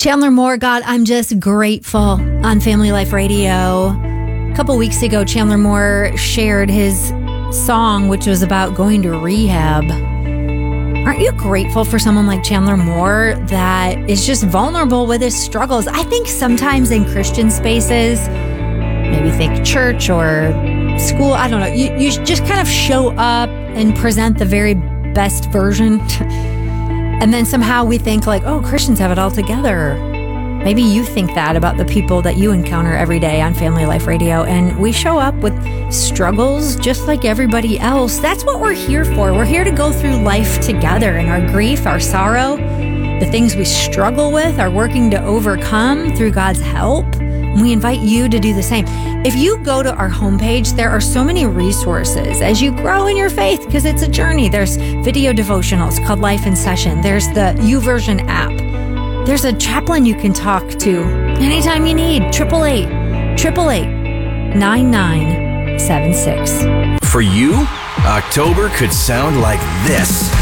Chandler Moore, God, I'm just grateful on Family Life Radio. A couple weeks ago, Chandler Moore shared his song, which was about going to rehab. Aren't you grateful for someone like Chandler Moore that is just vulnerable with his struggles? I think sometimes in Christian spaces, maybe think church or school, I don't know, you just kind of show up and present the very best version. And then somehow we think like, oh, Christians have it all together. Maybe you think that about the people that you encounter every day on Family Life Radio. And we show up with struggles just like everybody else. That's what we're here for. We're here to go through life together, and our grief, our sorrow, the things we struggle with are working to overcome through God's help. And we invite you to do the same. If you go to our homepage, there are so many resources as you grow in your faith, because it's a journey. There's video devotionals called Life in Session. There's the YouVersion app. There's a chaplain you can talk to anytime you need. 888-888-9976. For you, October could sound like this.